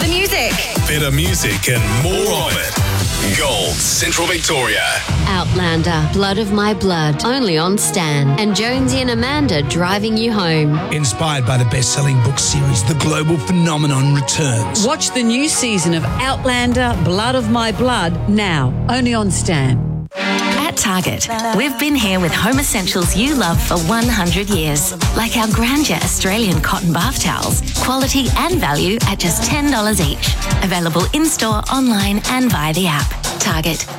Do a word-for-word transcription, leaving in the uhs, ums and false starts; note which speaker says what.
Speaker 1: music.
Speaker 2: Better music and more of it. Gold, Central Victoria.
Speaker 3: Outlander, Blood of My Blood, only on Stan. And Jonesy and Amanda driving you home.
Speaker 4: Inspired by the best-selling book series, The Global Phenomenon returns.
Speaker 5: Watch the new season of Outlander, Blood of My Blood now, only on Stan.
Speaker 6: At Target, we've been here with home essentials you love for one hundred years, like our Grandeur Australian cotton bath towels, quality and value at just ten dollars each. Available in-store, online and via the app. Target,